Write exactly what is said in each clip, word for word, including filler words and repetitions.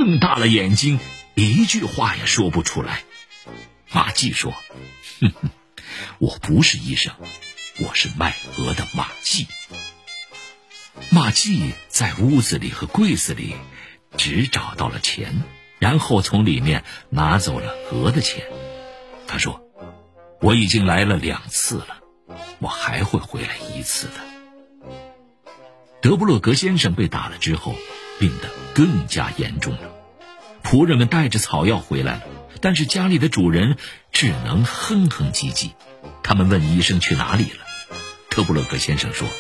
瞪大了眼睛，一句话也说不出来。马季说：“哼哼，我不是医生，我是卖鹅的马季。”马季在屋子里和柜子里只找到了钱，然后从里面拿走了鹅的钱。他说：“我已经来了两次了，我还会回来一次的。”德布勒格先生被打了之后，病得更加严重了。仆人们带着草药回来了，但是家里的主人只能哼哼唧唧。他们问医生去哪里了。德布勒格先生说：“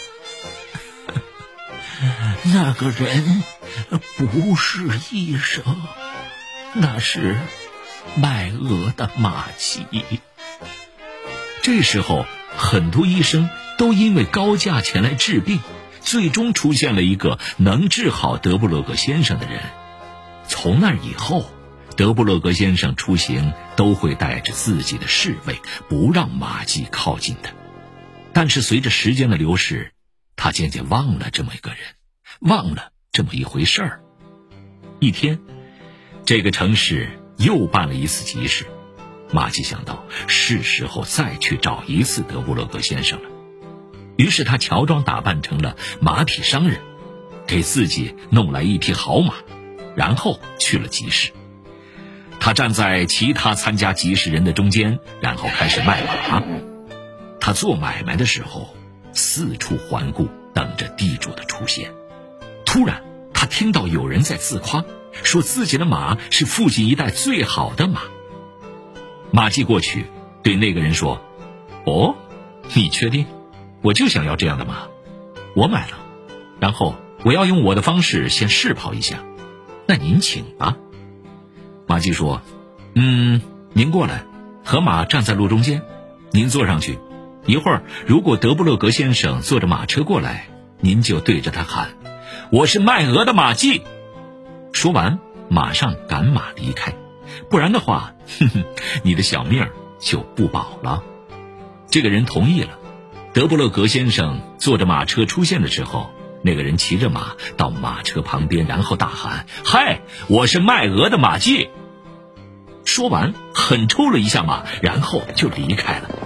那个人不是医生，那是卖鹅的马季。” 这时候，很多医生都因为高价前来治病，最终出现了一个能治好德布勒格先生的人。从那以后，德布勒格先生出行都会带着自己的侍卫，不让马季靠近他。但是随着时间的流逝，他渐渐忘了这么一个人，忘了这么一回事儿。一天，这个城市又办了一次集市，马季想到是时候再去找一次德布勒格先生了。于是他乔装打扮成了马匹商人，给自己弄来一匹好马，然后去了集市。他站在其他参加集市人的中间，然后开始卖马。他做买卖的时候四处环顾，等着地主的出现。突然他听到有人在自夸，说自己的马是附近一带最好的马。马季过去对那个人说：“哦，你确定？我就想要这样的马，我买了，然后我要用我的方式先试跑一下，那您请吧。”马季说：“嗯，您过来，和马站在路中间，您坐上去。一会儿如果德布勒格先生坐着马车过来，您就对着他喊：我是卖鹅的马季。”说完马上赶马离开，不然的话，哼哼，你的小命就不保了。这个人同意了。德布勒格先生坐着马车出现的时候，那个人骑着马到马车旁边，然后大喊：嗨，我是卖鹅的马季。说完狠抽了一下马，然后就离开了。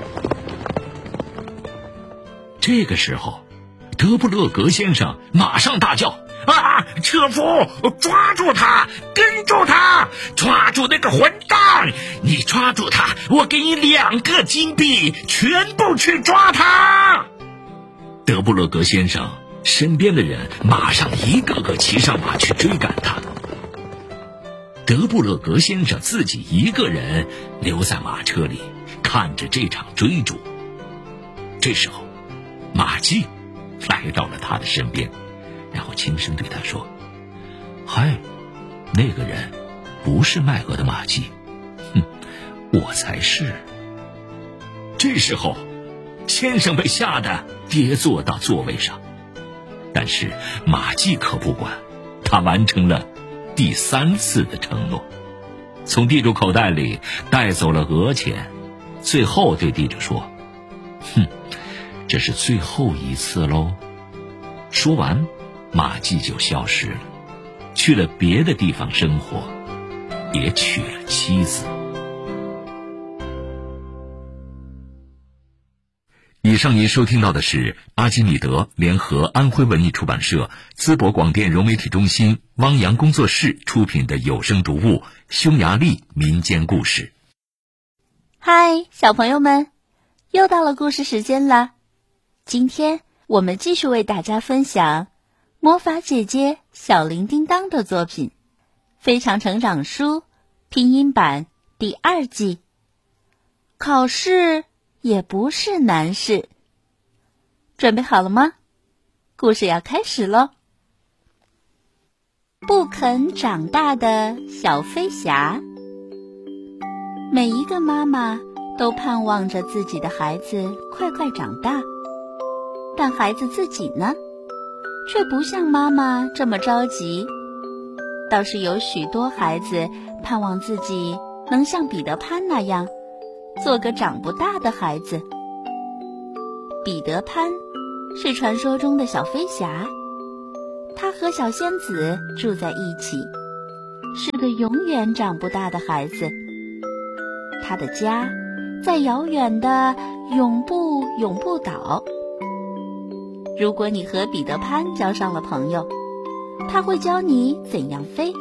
这个时候，德布勒格先生马上大叫：啊！车夫，抓住他，跟住他，抓住那个混蛋！你抓住他，我给你两个金币，全部去抓他！德布勒格先生身边的人马上一个个骑上马去追赶他。德布勒格先生自己一个人留在马车里，看着这场追逐。这时候，马季来到了他的身边，然后轻声对他说：嗨，那个人不是卖鹅的马季，哼，我才是。这时候先生被吓得跌坐到座位上，但是马季可不管，他完成了第三次的承诺，从地主口袋里带走了鹅钱，最后对地主说：哼，这是最后一次喽。说完，马季就消失了，去了别的地方生活，也娶了妻子。以上您收听到的是阿基米德联合安徽文艺出版社、淄博广电融媒体中心、汪洋工作室出品的有声读物《匈牙利民间故事》。 嗨，小朋友们，又到了故事时间了。今天我们继续为大家分享魔法姐姐小铃叮当的作品《非常成长书》拼音版第二季。考试也不是难事，准备好了吗？故事要开始咯。不肯长大的小飞侠。每一个妈妈都盼望着自己的孩子快快长大，但孩子自己呢，却不像妈妈这么着急。倒是有许多孩子盼望自己能像彼得潘那样，做个长不大的孩子。彼得潘是传说中的小飞侠，他和小仙子住在一起， 是个永远长不大的孩子，他的家在遥远的永不永不岛。如果你和彼得潘交上了朋友，他会教你怎样飞，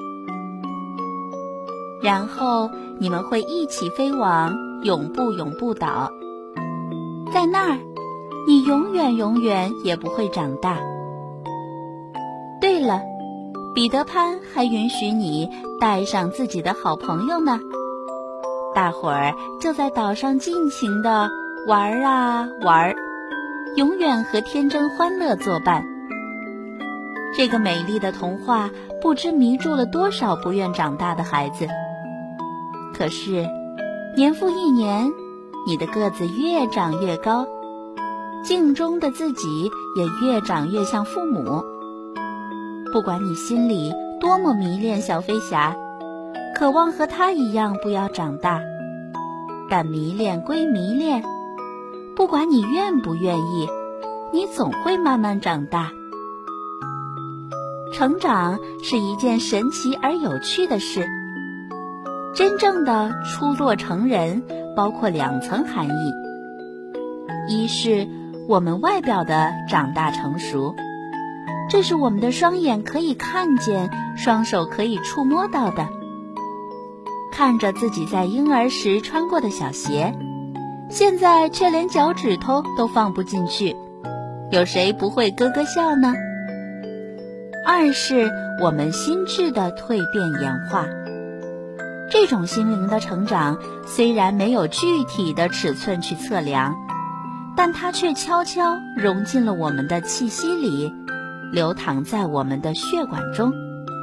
然后你们会一起飞往永不永不岛。在那儿，你永远永远也不会长大。对了，彼得潘还允许你带上自己的好朋友呢，大伙儿就在岛上尽情地玩啊玩，永远和天真欢乐作伴。这个美丽的童话不知迷住了多少不愿长大的孩子。可是年复一年，你的个子越长越高，镜中的自己也越长越像父母。不管你心里多么迷恋小飞侠，渴望和他一样不要长大，但迷恋归迷恋，不管你愿不愿意，你总会慢慢长大。成长是一件神奇而有趣的事。真正的出落成人包括两层含义，一是我们外表的长大成熟，这是我们的双眼可以看见，双手可以触摸到的。看着自己在婴儿时穿过的小鞋，现在却连脚趾头都放不进去，有谁不会咯咯笑呢？二是我们心智的蜕变演化，这种心灵的成长虽然没有具体的尺寸去测量，但它却悄悄融进了我们的气息里，流淌在我们的血管中。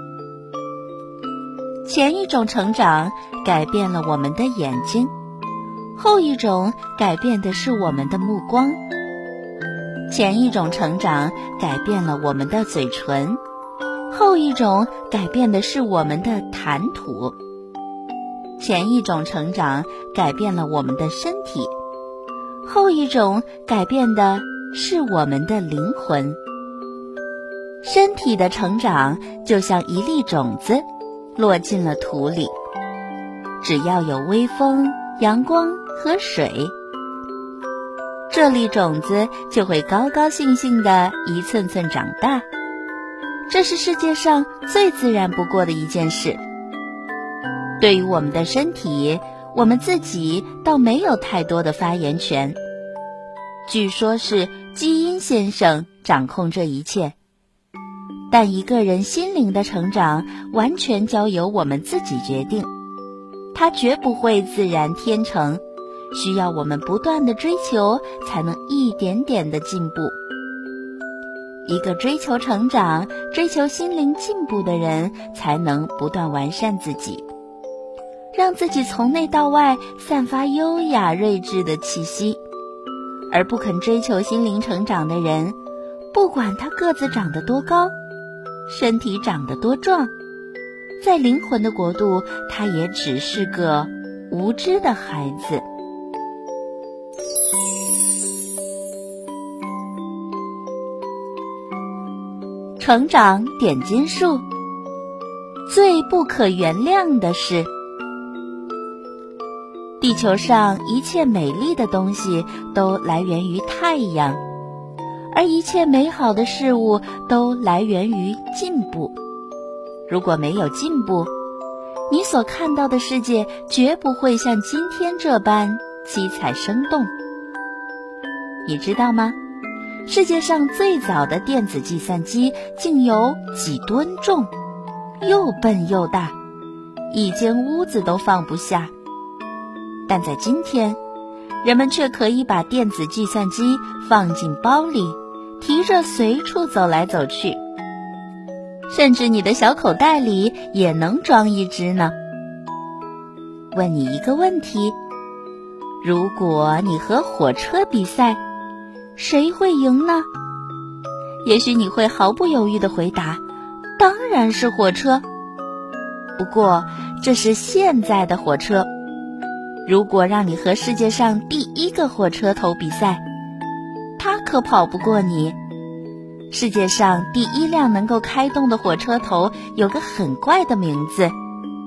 前一种成长改变了我们的眼睛，后一种改变的是我们的目光。前一种成长改变了我们的嘴唇，后一种改变的是我们的谈吐。前一种成长改变了我们的身体，后一种改变的是我们的灵魂。身体的成长就像一粒种子落进了土里，只要有微风、阳光和水，这粒种子就会高高兴兴地一寸寸长大。这是世界上最自然不过的一件事。对于我们的身体，我们自己倒没有太多的发言权，据说是基因先生掌控这一切。但一个人心灵的成长完全交由我们自己决定，它绝不会自然天成，需要我们不断的追求，才能一点点的进步。一个追求成长、追求心灵进步的人，才能不断完善自己，让自己从内到外散发优雅睿智的气息。而不肯追求心灵成长的人，不管他个子长得多高，身体长得多壮，在灵魂的国度，他也只是个无知的孩子。成长点金术，最不可原谅的是，地球上一切美丽的东西都来源于太阳，而一切美好的事物都来源于进步。如果没有进步，你所看到的世界绝不会像今天这般七彩生动。你知道吗？世界上最早的电子计算机竟有几吨重，又笨又大，一间屋子都放不下。但在今天，人们却可以把电子计算机放进包里，提着随处走来走去，甚至你的小口袋里也能装一只呢。问你一个问题，如果你和火车比赛，谁会赢呢？也许你会毫不犹豫地回答，当然是火车。不过，这是现在的火车。如果让你和世界上第一个火车头比赛，它可跑不过你。世界上第一辆能够开动的火车头有个很怪的名字，